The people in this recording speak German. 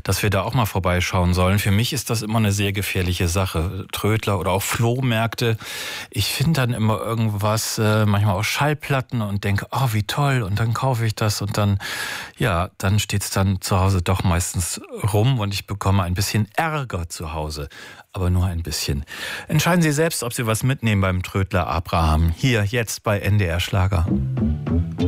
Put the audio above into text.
dass wir da auch mal vorbeischauen sollen. Für mich ist das immer eine sehr gefährliche Sache. Trödler oder auch Flohmärkte. Ich finde dann immer irgendwas, manchmal auch Schallplatten und denke, oh, wie toll. Und dann kaufe ich das und dann, ja, dann steht's dann zu Hause doch meistens rum und ich bekomme ein bisschen Ärger zu Hause. Aber nur ein bisschen. Entscheiden Sie selbst, ob Sie was mitnehmen beim Trödler Abraham. Hier, jetzt bei NDR Schlager.